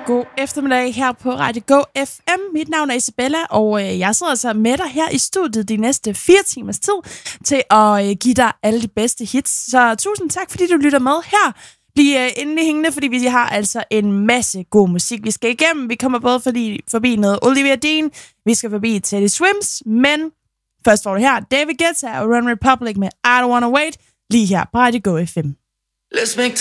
God eftermiddag her på Radio Go FM. Mit navn er Isabella, og jeg sidder altså med dig her i studiet de næste 4 timers tid til at give dig alle de bedste hits. Så tusind tak, fordi du lytter med her. Bliv endelig hængende, fordi vi har altså en masse god musik, vi skal igennem. Vi kommer både forbi noget Olivia Dean, vi skal forbi Teddy Swims, men først får du her David Guetta og One Republic med I Don't Wanna Wait, lige her på Radio Go FM. Let's make